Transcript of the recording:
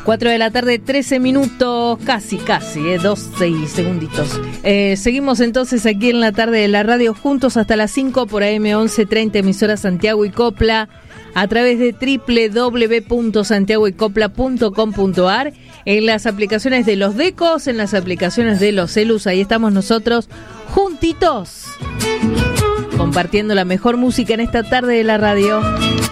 4 de la tarde, 13 minutos, casi, 12 segunditos. Seguimos entonces aquí en la tarde de la radio, juntos hasta las 5 por AM 1130, emisora Santiago y Copla, a través de www.santiagoycopla.com.ar, en las aplicaciones de los decos, en las aplicaciones de los celus. Ahí estamos nosotros, juntitos, compartiendo la mejor música en esta tarde de la radio.